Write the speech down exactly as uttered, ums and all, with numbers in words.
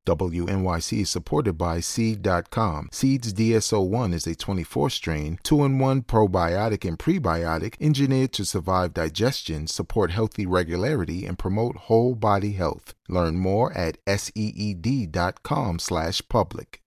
W N Y C is supported by Seed dot com. Seed's D S O one is a twenty-four strain, two in one probiotic and prebiotic engineered to survive digestion, support healthy regularity, and promote whole body health. Learn more at seed dot com slash public.